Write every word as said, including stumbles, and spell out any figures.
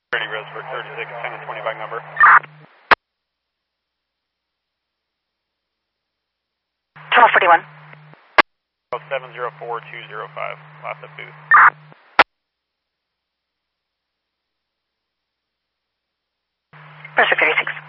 thirty Roseburg thirty-six, ten and twenty back number. twelve forty-one. seven zero four two zero five, last up booth. Roseburg thirty-six.